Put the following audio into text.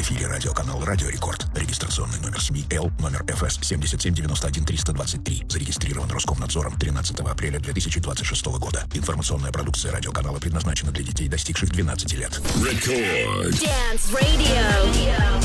эфире радиоканал «Радио Рекорд». Регистрационный номер СМИ Л, номер ФС 7791-323. Зарегистрирован Роскомнадзором 13 апреля 2026 года. Информационная продукция радиоканала предназначена для детей, достигших 12 лет. Record. Dance Radio.